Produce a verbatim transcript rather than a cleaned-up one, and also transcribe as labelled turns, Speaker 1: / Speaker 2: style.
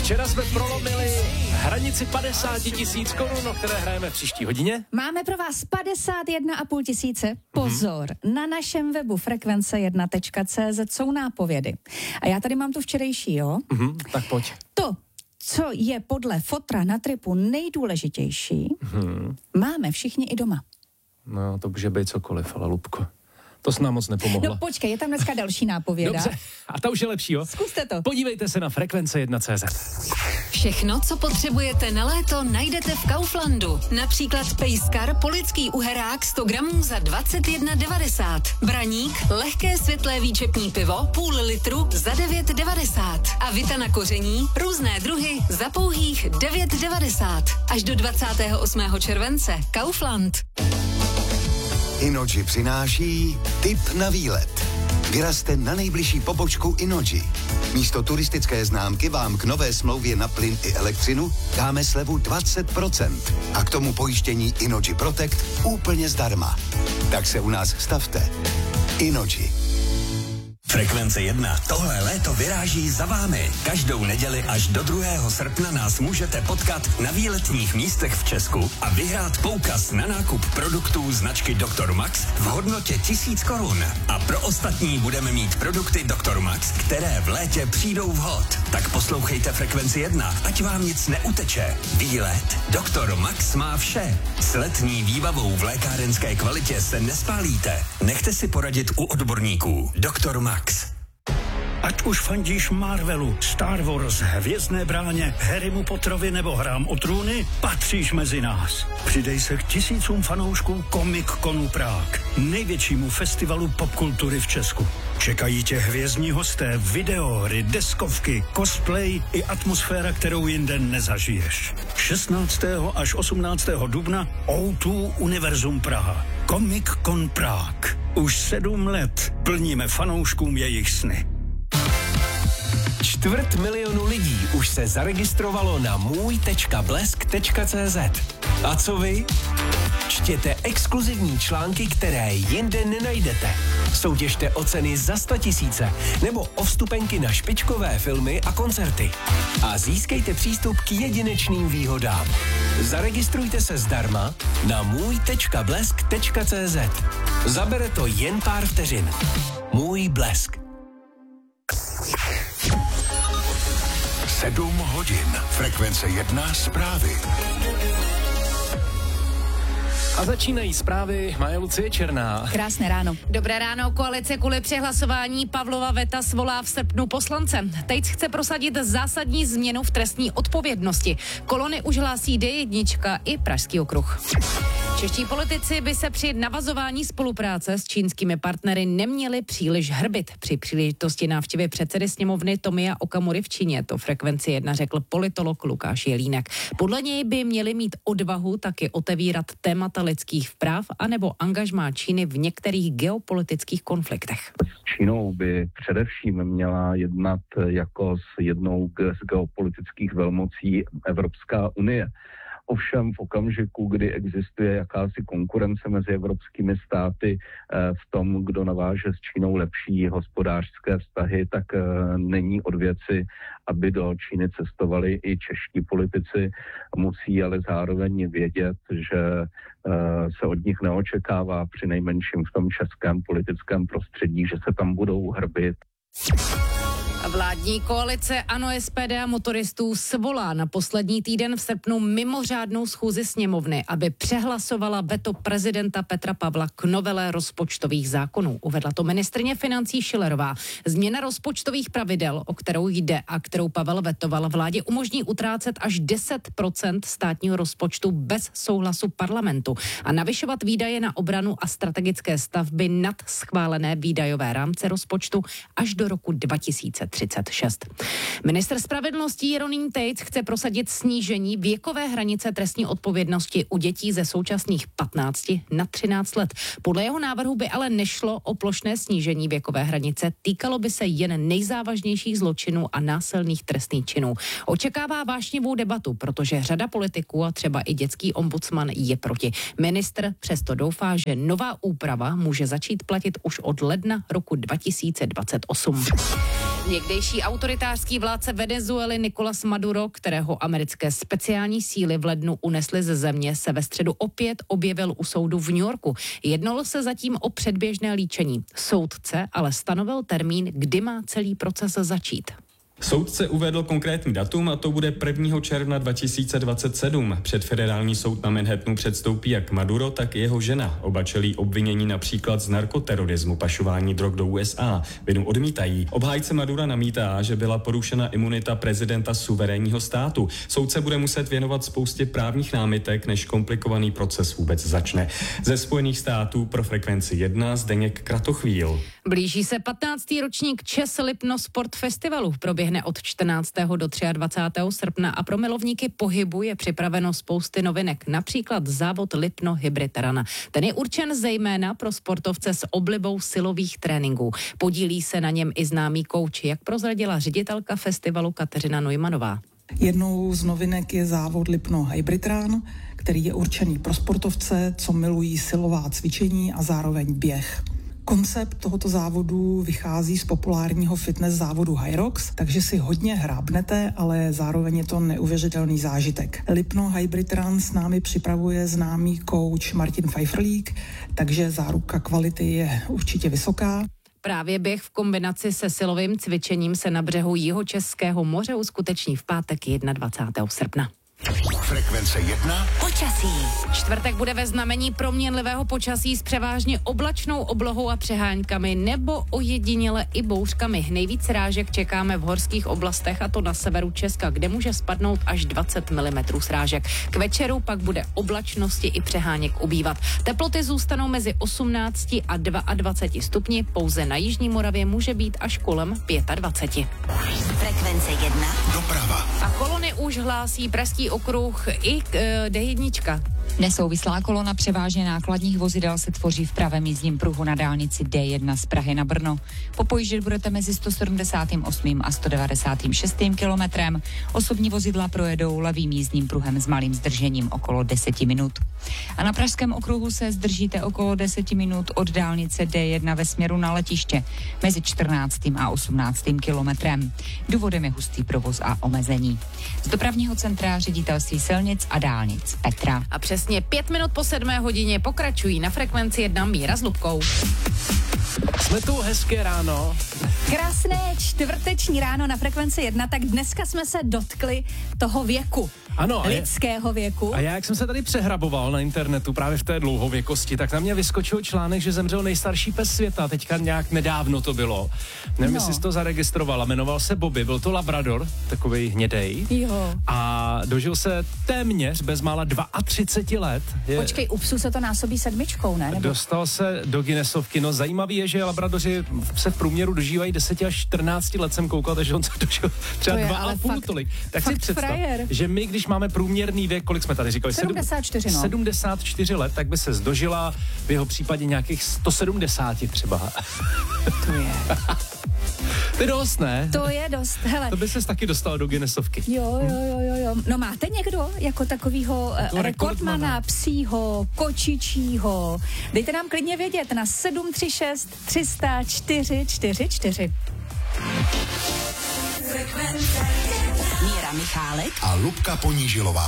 Speaker 1: Včera jsme prolomili hranici padesát tisíc korun, o které hrajeme v příští hodině.
Speaker 2: Máme pro vás padesát jedna a půl tisíce. Pozor, mm-hmm. na našem webu frekvence jedna tečka cé zet jsou nápovědy. A já tady mám tu včerejší, jo?
Speaker 1: Mm-hmm, tak pojď.
Speaker 2: To, co je podle fotra na tripu nejdůležitější, mm-hmm. máme všichni i doma.
Speaker 1: No, to může být cokoliv, ale Lubko, to s nám moc nepomohlo.
Speaker 2: No počkej, je tam dneska další nápověda.
Speaker 1: Dobře, a ta už je lepší, jo?
Speaker 2: Zkuste to.
Speaker 1: Podívejte se na frekvence jedna tečka cé zet.
Speaker 3: Všechno, co potřebujete na léto, najdete v Kauflandu. Například pejskar polický uherák sto gramů za dvacet jedna devadesát. Braník, lehké světlé výčepní pivo, půl litru za devět devadesát. A vita na koření, různé druhy za pouhých devět devadesát. Až do dvacátého osmého července. Kaufland.
Speaker 4: Innogy přináší tip na výlet. Vyrazte na nejbližší pobočku Innogy. Místo turistické známky vám k nové smlouvě na plyn i elektřinu dáme slevu dvacet procent a k tomu pojištění Innogy Protect úplně zdarma. Tak se u nás stavte. Innogy.
Speaker 5: Frekvence jedna. Tohle léto vyráží za vámi. Každou neděli až do druhého srpna nás můžete potkat na výletních místech v Česku a vyhrát poukaz na nákup produktů značky doktor Max v hodnotě tisíc korun. A pro ostatní budeme mít produkty doktor Max, které v létě přijdou vhod. Tak poslouchejte Frekvenci jedna, ať vám nic neuteče. Výlet doktor Max má vše. S letní výbavou v lékárenské kvalitě se nespálíte. Nechte si poradit u odborníků. doktor Max.
Speaker 6: Ať už fandíš Marvelu, Star Wars, Hvězdné bráně, Harrymu Potterovi nebo Hrám o trůny, patříš mezi nás. Přidej se k tisícům fanoušků Comic Conu Prague, největšímu festivalu popkultury v Česku. Čekají tě hvězdní hosté, videohry, deskovky, cosplay i atmosféra, kterou jinde nezažiješ. šestnáctého až osmnáctého dubna ó dva Univerzum Praha. Comic Con Prague. Už sedm let plníme fanouškům jejich sny.
Speaker 7: Čtvrt milionu lidí už se zaregistrovalo na můj tečka blesk tečka cé zet. A co vy? Čtěte exkluzivní články, které jinde nenajdete. Soutěžte o ceny za sta tisíce nebo o vstupenky na špičkové filmy a koncerty. A získejte přístup k jedinečným výhodám. Zaregistrujte se zdarma na můj tečka blesk tečka cé zet. Zabere to jen pár vteřin. Můj Blesk.
Speaker 4: Sedm hodin. Frekvence jedna zprávy.
Speaker 1: A začínají zprávy, Maja Lucie Černá.
Speaker 2: Krásné ráno.
Speaker 3: Dobré ráno, koalice kvůli přehlasování Pavlova veta svolá v srpnu poslance. Tejc chce prosadit zásadní změnu v trestní odpovědnosti. Kolony už hlásí dé jedna i Pražský okruh. Čeští politici by se při navazování spolupráce s čínskými partnery neměli příliš hrbit. Při příležitosti návštěvy předsedy sněmovny Tomia Okamury v Číně to Frekvenci jedna řekl politolog Lukáš Jelínek. Podle něj by měli mít odvahu taky otevírat témata lidských práv anebo angažmá Číny v některých geopolitických konfliktech.
Speaker 8: S Čínou by především měla jednat jako s jednou z geopolitických velmocí Evropská unie. Ovšem v okamžiku, kdy existuje jakási konkurence mezi evropskými státy v tom, kdo naváže s Čínou lepší hospodářské vztahy, tak není od věci, aby do Číny cestovali i čeští politici. Musí ale zároveň vědět, že se od nich neočekává při nejmenším v tom českém politickém prostředí, že se tam budou hrbit.
Speaker 3: Vládní koalice ANO, es pé dé a motoristů svolá na poslední týden v srpnu mimořádnou schůzi sněmovny, aby přehlasovala veto prezidenta Petra Pavla k novele rozpočtových zákonů. Uvedla to ministryně financí Schillerová. Změna rozpočtových pravidel, o kterou jde a kterou Pavel vetoval, vládě umožní utrácet až deset procent státního rozpočtu bez souhlasu parlamentu a navyšovat výdaje na obranu a strategické stavby nad schválené výdajové rámce rozpočtu až do roku dva tisíce třicet šest. Ministr spravedlnosti Jeroným Tejc chce prosadit snížení věkové hranice trestní odpovědnosti u dětí ze současných patnácti na třináct let. Podle jeho návrhu by ale nešlo o plošné snížení věkové hranice, týkalo by se jen nejzávažnějších zločinů a násilných trestných činů. Očekává vášnivou debatu, protože řada politiků a třeba i dětský ombudsman je proti. Ministr přesto doufá, že nová úprava může začít platit už od ledna roku dva tisíce dvacet osm. Někdy Někdejší autoritářský vládce Venezuely Nicolás Maduro, kterého americké speciální síly v lednu unesly ze země, se ve středu opět objevil u soudu v New Yorku. Jednalo se zatím o předběžné líčení. Soudce ale stanovil termín, kdy má celý proces začít.
Speaker 9: Soudce uvedl konkrétní datum a to bude prvního června dva tisíce dvacet sedm. Před federální soud na Manhattanu předstoupí jak Maduro, tak i jeho žena. Oba čelí obvinění například z narkoterorismu, pašování drog do U S A. Vinu odmítají. Obhájce Madura namítá, že byla porušena imunita prezidenta suverénního státu. Soudce bude muset věnovat spoustě právních námitek, než komplikovaný proces vůbec začne. Ze Spojených států pro Frekvenci jedna Zdeněk Kratochvíl.
Speaker 3: Blíží se patnáctý ročník Čes Lipno Sport Festivalu. Proběhne od čtrnáctého do dvacátého třetího srpna a pro milovníky pohybu je připraveno spousty novinek, například závod Lipno Hybrid Run. Ten je určen zejména pro sportovce s oblibou silových tréninků. Podílí se na něm i známý kouč, jak prozradila ředitelka festivalu Kateřina Neumannová.
Speaker 10: Jednou z novinek je závod Lipno Hybrid Run, který je určený pro sportovce, co milují silová cvičení a zároveň běh. Koncept tohoto závodu vychází z populárního fitness závodu Hyrox, takže si hodně hrábnete, ale zároveň je to neuvěřitelný zážitek. Lipno Hybrid Run s námi připravuje známý kouč Martin Pfeifferlík, takže záruka kvality je určitě vysoká.
Speaker 3: Právě běh v kombinaci se silovým cvičením se na břehu Jihočeského moře uskuteční v pátek dvacátého prvního srpna.
Speaker 11: Frekvence jedna.
Speaker 3: Počasí. Čtvrtek bude ve znamení proměnlivého počasí s převážně oblačnou oblohou a přeháňkami nebo ojediněle i bouřkami. Nejvíc srážek čekáme v horských oblastech, a to na severu Česka, kde může spadnout až dvacet milimetrů srážek. K večeru pak bude oblačnosti i přeháněk ubývat. Teploty zůstanou mezi osmnácti a dvaceti dvěma stupni, pouze na jižní Moravě může být až kolem dvacet pět.
Speaker 11: Frekvence jedna. Doprava.
Speaker 3: A kolony už hlásí Pražský okruh i e, D jedna.
Speaker 12: Nesouvislá kolona převážně nákladních vozidel se tvoří v pravém jízdním pruhu na dálnici D jedna z Prahy na Brno. Popojíždět budete mezi sto sedmdesát osm a sto devadesát šest kilometrem. Osobní vozidla projedou levým jízdním pruhem s malým zdržením okolo deset minut. A na Pražském okruhu se zdržíte okolo deset minut od dálnice D jedna ve směru na letiště mezi čtrnáctým a osmnáctým kilometrem. Důvodem je hustý provoz a omezení. Z dopravního centra Ředitelství silnic a dálnic Petra.
Speaker 3: A přesně pět minut po sedmé hodině pokračují na Frekvenci jedna Míra s Lubkou.
Speaker 1: Jsme tu, hezké ráno.
Speaker 2: Krásné čtvrteční ráno na Frekvenci jedna, tak dneska jsme se dotkli toho věku.
Speaker 1: Ano,
Speaker 2: lidského věku.
Speaker 1: A já, jak jsem se tady přehraboval na internetu právě v té dlouhověkosti, tak na mě vyskočil článek, že zemřel nejstarší pes světa. Teďka nějak nedávno to bylo. Nevím, no. jestli jsi to zaregistrovala. Jmenoval se Bobby, byl to labrador, takovej hnědej.
Speaker 2: Jo.
Speaker 1: A dožil se téměř bezmála třicet dva let. Je...
Speaker 2: Počkej, u psů se to násobí sedmičkou, ne? Nebo...
Speaker 1: Dostal se do Guinnessovky. No zajímavý je, že labradoři se v průměru dožívají deset až čtrnáct let, jsem koukal, takže on se dožil třeba dva a půl tolik. Tak si představ, frajer. Že my, když máme průměrný věk, kolik jsme tady říkali?
Speaker 2: sedmdesát čtyři, no.
Speaker 1: sedmdesát čtyři let, tak by se zdožila v jeho případě nějakých sto sedmdesát třeba.
Speaker 2: To je...
Speaker 1: To je dost, ne?
Speaker 2: To je dost, hele.
Speaker 1: To by ses taky dostal do Guinnessovky.
Speaker 2: Jo, jo, jo, jo, jo. No máte někdo jako takovýho jako rekordmana, psího, kočičího? Dejte nám klidně vědět na sedm tři šest tři sta čtyři čtyři čtyři.
Speaker 11: Míra Michálek a Lubka Ponížilová.